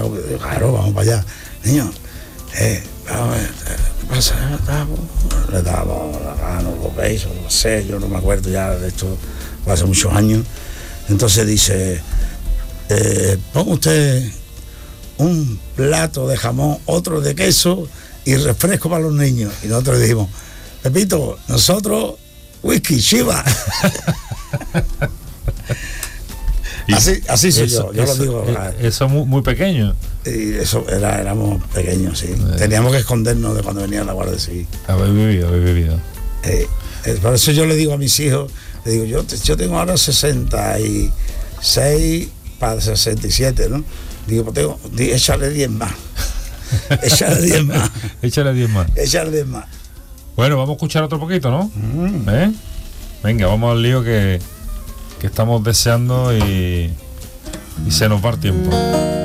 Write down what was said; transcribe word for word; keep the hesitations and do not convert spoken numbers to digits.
algo. Claro, vamos para allá. Niño, eh, vamos a ver, ¿qué pasa? Le dábamos la mano, los besos, no sé, yo no me acuerdo ya de esto, hace muchos años. Entonces dice, eh, ponga usted un plato de jamón, otro de queso y refresco para los niños. Y nosotros le dijimos, Pepito, nosotros whisky, Chiva. así así soy eso, yo, yo eso, lo digo. Eso muy, muy pequeño. Y eso era, éramos pequeños, sí. Eh. Teníamos que escondernos de cuando venía la Guardia Civil. Habéis vivido, habéis vivido. Eh, eh, por eso yo le digo a mis hijos, le digo, yo, yo tengo ahora sesenta y seis para sesenta y siete, ¿no? Digo, pues tengo, échale diez más. Échale diez más. Échale diez más. Échale diez más. Bueno, vamos a escuchar otro poquito, ¿no? Mm. ¿Eh? Venga, vamos al lío que, que estamos deseando y, y se nos va el tiempo.